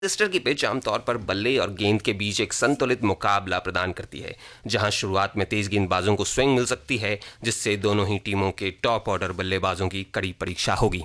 Manchester की pitch आमतौर पर बल्ले और गेंद के बीच एक संतुलित मुकाबला प्रदान करती है, जहां शुरुआत में तेज गेंदबाजों को स्विंग मिल सकती है, जिससे दोनों ही टीमों के टॉप ऑर्डर बल्लेबाजों की कड़ी परीक्षा होगी।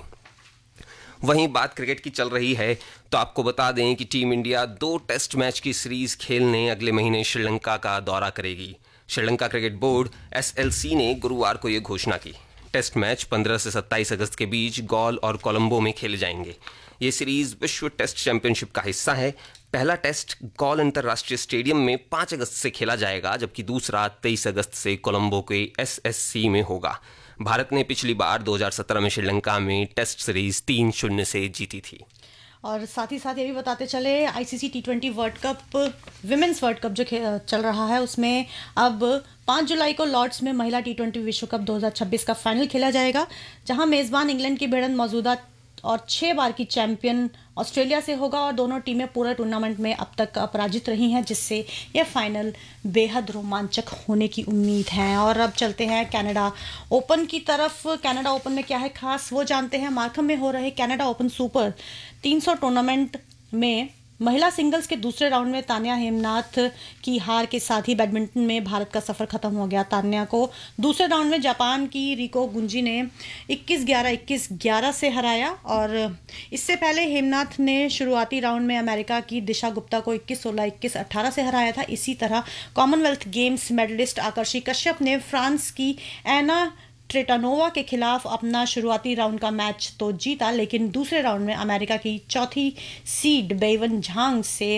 वहीं बात क्रिकेट की चल रही है तो आपको बता दें कि टीम इंडिया 2 टेस्ट मैच की सीरीज खेलने अगले महीने श्रीलंका का दौरा करेगी। श्रीलंका क्रिकेट बोर्ड एसएलसी ने गुरुवार को यह घोषणा की। टेस्ट मैच 15 से 27 अगस्त के बीच गॉल और कोलंबो में खेले जाएंगे। ये सीरीज विश्व टेस्ट चैंपियनशिप का हिस्सा है। पहला टेस्ट गॉल अंतर्राष्ट्रीय स्टेडियम में 5 अगस्त से खेला जाएगा, जबकि दूसरा 23 अगस्त से कोलंबो के एसएससी में होगा। भारत ने पिछली बार 2017 में श्रीलंका में टेस्ट सीरीज 3-0 से जीती थी। और साथ ही साथ ये भी बताते चले, आईसीसी टी20 world cup women's world cup जो चल रहा है उसमें अब 5 जुलाई को लॉर्ड्स में महिला टी20 विश्व कप 2026 का फाइनल खेला जाएगा, जहां मेजबान इंग्लैंड की भिड़ंत मौजूदा और 6 बार की चैंपियन ऑस्ट्रेलिया से होगा और दोनों टीमें पूरे टूर्नामेंट में अब तक अपराजित रही हैं, जिससे यह फाइनल बेहद रोमांचक होने की उम्मीद है। और अब चलते हैं कनाडा ओपन की तरफ। कनाडा ओपन में क्या है खास, वो जानते हैं। मार्कम में हो रहे कनाडा ओपन सुपर 300 टूर्नामेंट में महिला सिंगल्स के दूसरे राउंड में तान्या हेमनाथ की हार के साथ ही बैडमिंटन में भारत का सफर खत्म हो गया। तान्या को दूसरे राउंड में जापान की रिको गुंजी ने 21-11, 21-11 से हराया और इससे पहले हेमनाथ ने शुरुआती राउंड में अमेरिका की दिशा गुप्ता को 21-16, 21-18 से हराया था। इसी तरह Commonwealth games medallist Akarshi Kashyap ने फ्रांस की एना ट्रेटानोवा के खिलाफ अपना शुरुआती राउंड का मैच तो जीता, लेकिन दूसरे राउंड में अमेरिका की चौथी सीड बेइवन झांग से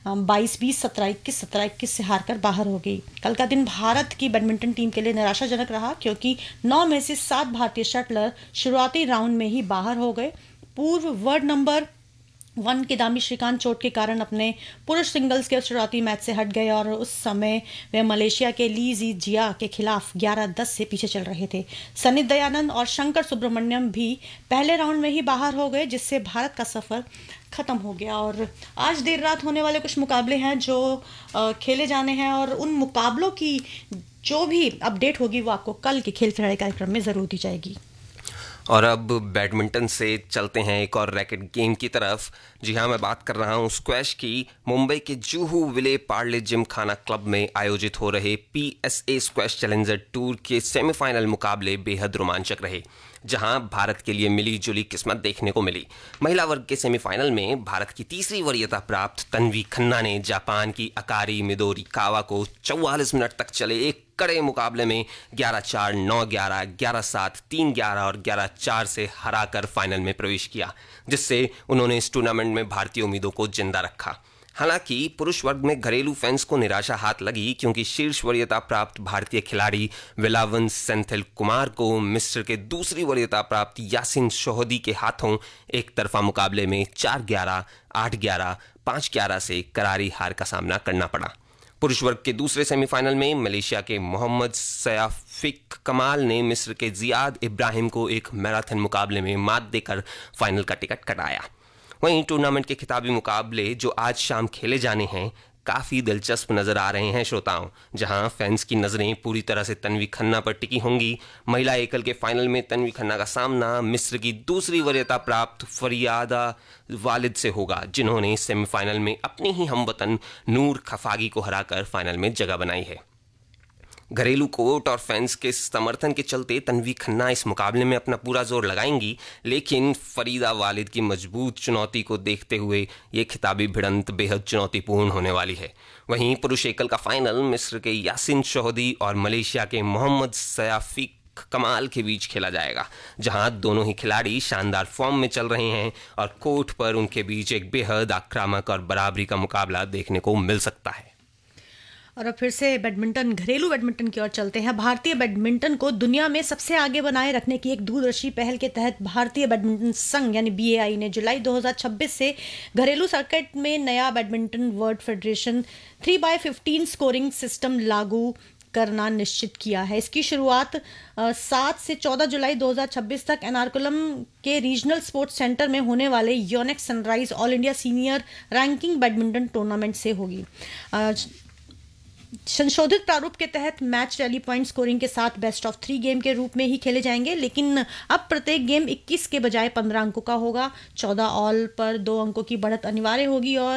22-20, 17-21, 17-21 से हारकर बाहर हो गई। कल का दिन भारत की बैडमिंटन टीम के लिए निराशाजनक रहा, क्योंकि 9 में से 7 भारतीय शटलर शुरुआती राउंड में ही बाहर हो गए। पूर्व वर्ल्ड नंबर 1 किदाम्बी श्रीकांत चोट के कारण अपने पुरुष सिंगल्स के शुरुआती मैच से हट गए और उस समय वे मलेशिया के ली जी जिया के खिलाफ 11-10 से पीछे चल रहे थे। सनित दयानंद और शंकर सुब्रमण्यम भी पहले राउंड में ही बाहर हो गए, जिससे भारत का सफर खत्म हो गया। और आज देर रात होने वाले कुछ मुकाबले हैं जो खेले जाने हैं, और उन मुकाबलों की जो भी अपडेट होगी वो आपको कल के खेल खिलाड़ी कार्यक्रम में जरूर दी जाएगी। और अब बैडमिंटन से चलते हैं एक और रैकेट गेम की तरफ। जी हाँ, मैं बात कर रहा हूँ स्क्वैश की। मुंबई के जूहू विले पार्ले जिम खाना क्लब में आयोजित हो रहे पीएसए स्क्वैश चैलेंजर टूर के सेमीफाइनल मुकाबले बेहद रोमांचक रहे, जहां भारत के लिए मिली जुली किस्मत देखने को मिली। महिला वर्ग के सेमीफाइनल में भारत की तीसरी वरीयता प्राप्त तन्वी खन्ना ने जापान की अकारी मिदोरी कावा को 44 मिनट तक चले एक कड़े मुकाबले में 11-4, 9-11, 11-7, 3-11 और 11-4 से हराकर फाइनल में प्रवेश किया, जिससे उन्होंने इस टूर्नामेंट में भारतीय उम्मीदों को जिंदा रखा। हालांकि पुरुष वर्ग में घरेलू फैंस को निराशा हाथ लगी, क्योंकि शीर्ष वरीयता प्राप्त भारतीय खिलाड़ी वेलावन सेंथिल कुमार को मिस्र के दूसरी वरीयता प्राप्त यासिन शोहदी के हाथों एक तरफा मुकाबले में 4-11, 8-11, 5-11 से करारी हार का सामना करना पड़ा। पुरुष वर्ग के दूसरे सेमीफाइनल में मलेशिया के मोहम्मद सयाफिक कमाल ने मिस्र के जियाद इब्राहिम को एक मैराथन मुकाबले में मात देकर फाइनल का टिकट कटाया। वहीं टूर्नामेंट के खिताबी मुकाबले जो आज शाम खेले जाने हैं काफ़ी दिलचस्प नजर आ रहे हैं श्रोताओं, जहां फैंस की नज़रें पूरी तरह से तन्वी खन्ना पर टिकी होंगी। महिला एकल के फाइनल में तन्वी खन्ना का सामना मिस्र की दूसरी वरीयता प्राप्त फरियादा वालिद से होगा, जिन्होंने सेमीफाइनल में अपने ही हमवतन नूर खफागी को हराकर फाइनल में जगह बनाई है। घरेलू कोर्ट और फैंस के समर्थन के चलते तन्वी खन्ना इस मुकाबले में अपना पूरा जोर लगाएंगी, लेकिन फरीदा वालिद की मजबूत चुनौती को देखते हुए ये खिताबी भिड़ंत बेहद चुनौतीपूर्ण होने वाली है। वहीं पुरुष एकल का फाइनल मिस्र के यासिन शोहदी और मलेशिया के मोहम्मद सयाफिक कमाल के बीच खेला जाएगा, जहां दोनों ही खिलाड़ी शानदार फॉर्म में चल रहे हैं और कोर्ट पर उनके बीच एक बेहद आक्रामक और बराबरी का मुकाबला देखने को मिल सकता है। और अब फिर से बैडमिंटन, घरेलू बैडमिंटन की ओर चलते हैं। भारतीय बैडमिंटन को दुनिया में सबसे आगे बनाए रखने की एक दूरदर्शी पहल के तहत भारतीय बैडमिंटन संघ यानी बीएआई ने जुलाई 2026 से घरेलू सर्किट में नया badminton world federation 3x15 scoring system लागू करना निश्चित किया है। इसकी शुरुआत 7 से 14 जुलाई 2026 तक एर्नाकुलम के रीजनल स्पोर्ट्स सेंटर में होने वाले Yonex sunrise all India senior ranking badminton tournament से होगी। संशोधित प्रारूप के तहत मैच रैली पॉइंट स्कोरिंग के साथ बेस्ट ऑफ 3 गेम के रूप में ही खेले जाएंगे, लेकिन अब प्रत्येक गेम 21 के बजाय 15 अंकों का होगा। 14 ऑल पर 2 अंकों की बढ़त अनिवार्य होगी और